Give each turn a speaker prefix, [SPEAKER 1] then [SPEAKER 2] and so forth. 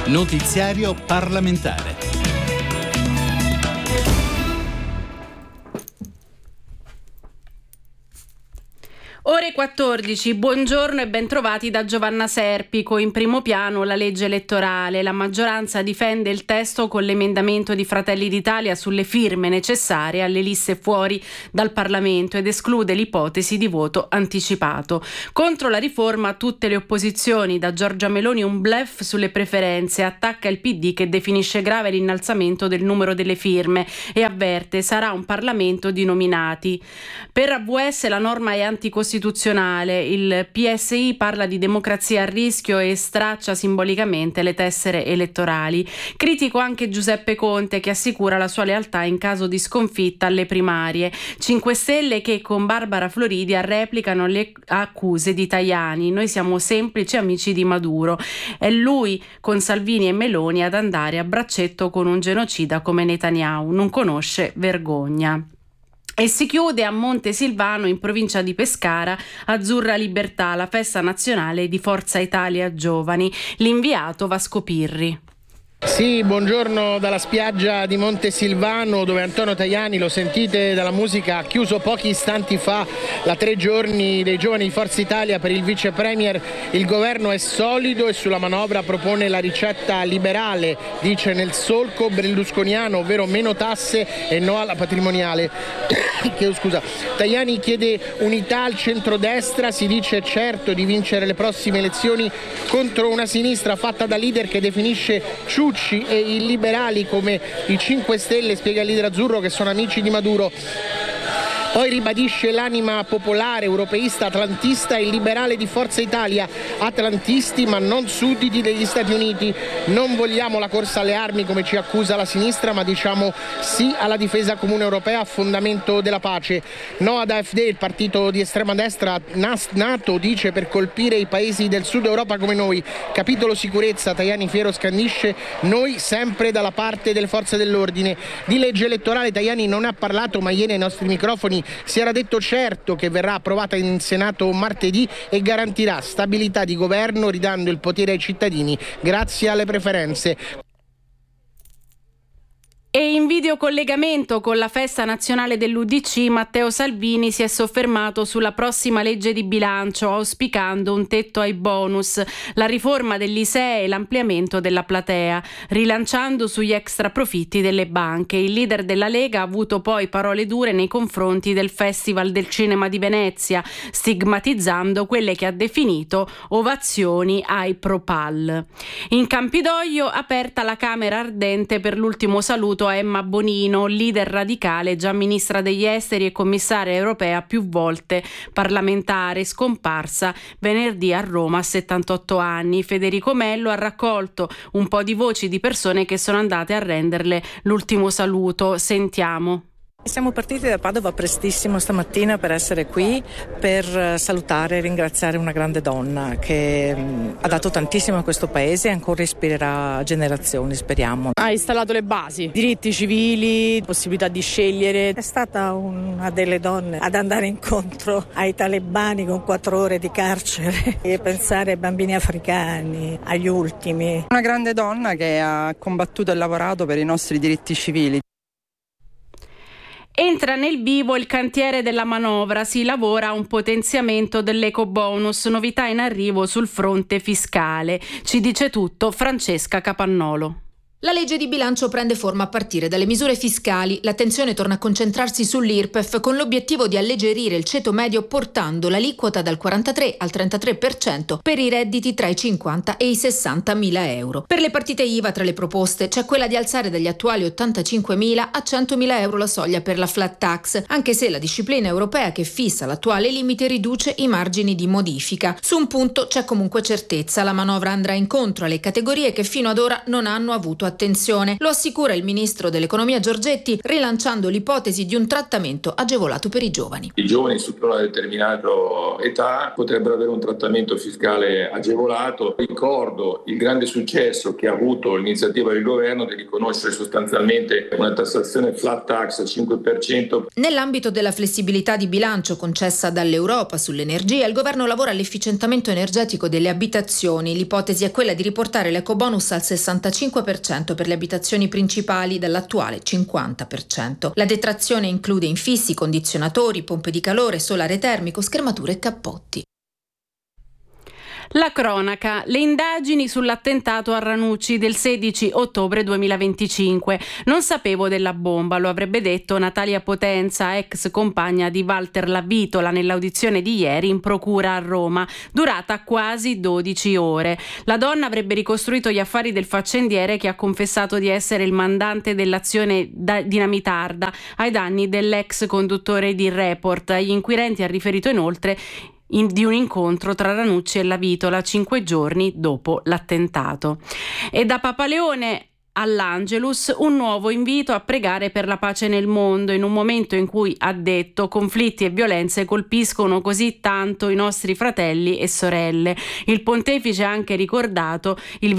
[SPEAKER 1] Notiziario parlamentare.
[SPEAKER 2] Ore 14, buongiorno e bentrovati da Giovanna Serpico. In primo piano la legge elettorale. La maggioranza difende il testo con l'emendamento di Fratelli d'Italia sulle firme necessarie alle liste fuori dal Parlamento ed esclude l'ipotesi di voto anticipato. Contro la riforma tutte le opposizioni, da Giorgia Meloni un bluff sulle preferenze, attacca il PD che definisce grave l'innalzamento del numero delle firme e avverte sarà un Parlamento di nominati. Per AVS la norma è anticostituzionale. Il PSI parla di democrazia a rischio e straccia simbolicamente le tessere elettorali. Critico anche Giuseppe Conte che assicura la sua lealtà in caso di sconfitta alle primarie. 5 Stelle che con Barbara Floridia replicano le accuse di Tajani. Noi siamo semplici amici di Maduro. È lui con Salvini e Meloni ad andare a braccetto con un genocida come Netanyahu. Non conosce vergogna. E si chiude a Montesilvano, in provincia di Pescara, Azzurra Libertà, la festa nazionale di Forza Italia Giovani. L'inviato Vasco Pirri.
[SPEAKER 3] Sì, buongiorno dalla spiaggia di Montesilvano, dove Antonio Tajani, lo sentite dalla musica, ha chiuso pochi istanti fa la 3 giorni dei giovani di Forza Italia per il vice premier. Il governo è solido e sulla manovra propone la ricetta liberale, dice nel solco berlusconiano, ovvero meno tasse e no alla patrimoniale. Tajani chiede unità al centrodestra, si dice certo di vincere le prossime elezioni contro una sinistra fatta da leader che definisce ciucci e illiberali come i 5 Stelle, spiega il leader azzurro, che sono amici di Maduro. Poi ribadisce l'anima popolare, europeista, atlantista e liberale di Forza Italia. Atlantisti ma non sudditi degli Stati Uniti. Non vogliamo la corsa alle armi come ci accusa la sinistra, ma diciamo sì alla difesa comune europea a fondamento della pace. No ad AfD, il partito di estrema destra nato, dice, per colpire i paesi del sud Europa come noi. Capitolo sicurezza, Tajani fiero scandisce, noi sempre dalla parte delle forze dell'ordine. Di legge elettorale Tajani non ha parlato, ma ieri ai nostri microfoni si era detto certo che verrà approvata in Senato martedì e garantirà stabilità di governo ridando il potere ai cittadini grazie alle preferenze.
[SPEAKER 2] E in videocollegamento con la festa nazionale dell'UDC, Matteo Salvini si è soffermato sulla prossima legge di bilancio, auspicando un tetto ai bonus, la riforma dell'ISEE e l'ampliamento della platea, rilanciando sugli extra profitti delle banche. Il leader della Lega ha avuto poi parole dure nei confronti del Festival del Cinema di Venezia, stigmatizzando quelle che ha definito ovazioni ai Propal. In Campidoglio, aperta la Camera ardente per l'ultimo saluto a Emma Bonino, leader radicale, già ministra degli esteri e commissaria europea più volte, parlamentare, scomparsa venerdì a Roma a 78 anni. Federico Mello ha raccolto un po' di voci di persone che sono andate a renderle l'ultimo saluto. Sentiamo.
[SPEAKER 4] Siamo partiti da Padova prestissimo stamattina per essere qui, per salutare e ringraziare una grande donna che ha dato tantissimo a questo paese e ancora ispirerà generazioni, speriamo.
[SPEAKER 5] Ha installato le basi, diritti civili, possibilità di scegliere.
[SPEAKER 6] È stata una delle donne ad andare incontro ai talebani con 4 ore di carcere e pensare ai bambini africani, agli ultimi.
[SPEAKER 7] Una grande donna che ha combattuto e lavorato per i nostri diritti civili.
[SPEAKER 2] Entra nel vivo il cantiere della manovra, si lavora a un potenziamento dell'ecobonus, novità in arrivo sul fronte fiscale. Ci dice tutto Francesca Capannolo.
[SPEAKER 8] La legge di bilancio prende forma a partire dalle misure fiscali. L'attenzione torna a concentrarsi sull'IRPEF con l'obiettivo di alleggerire il ceto medio portando l'aliquota dal 43 al 33% per i redditi tra i 50 e i 60.000 euro. Per le partite IVA tra le proposte c'è quella di alzare dagli attuali 85.000 a 100.000 euro la soglia per la flat tax, anche se la disciplina europea che fissa l'attuale limite riduce i margini di modifica. Su un punto c'è comunque certezza, la manovra andrà incontro alle categorie che fino ad ora non hanno avuto attenzione attenzione. Lo assicura il ministro dell'economia Giorgetti, rilanciando l'ipotesi di un trattamento agevolato per i giovani.
[SPEAKER 9] I giovani sotto una determinata età potrebbero avere un trattamento fiscale agevolato. Ricordo il grande successo che ha avuto l'iniziativa del governo di riconoscere sostanzialmente una tassazione flat tax al 5%.
[SPEAKER 8] Nell'ambito della flessibilità di bilancio concessa dall'Europa sull'energia, il governo lavora all'efficientamento energetico delle abitazioni. L'ipotesi è quella di riportare l'ecobonus al 65% per le abitazioni principali dall'attuale 50%. La detrazione include infissi, condizionatori, pompe di calore, solare termico, schermature e cappotti.
[SPEAKER 2] La cronaca, le indagini sull'attentato a Ranucci del 16 ottobre 2025. Non sapevo della bomba, lo avrebbe detto Natalia Potenza, ex compagna di Walter Lavitola, nell'audizione di ieri in procura a Roma, durata quasi 12 ore. La donna avrebbe ricostruito gli affari del faccendiere, che ha confessato di essere il mandante dell'azione dinamitarda ai danni dell'ex conduttore di Report. Gli inquirenti ha riferito inoltre di un incontro tra Ranucci e Lavitola 5 giorni dopo l'attentato. E da Papa Leone all'Angelus un nuovo invito a pregare per la pace nel mondo, in un momento in cui, ha detto, conflitti e violenze colpiscono così tanto i nostri fratelli e sorelle. Il pontefice ha anche ricordato il